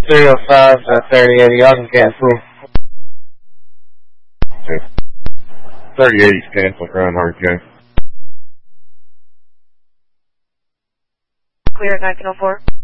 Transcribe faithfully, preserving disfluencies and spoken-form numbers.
three oh five to thirty eighty, y'all can cancel. Okay. thirty eighty's canceled, Reinhardt, Jay. Clear at nineteen oh four.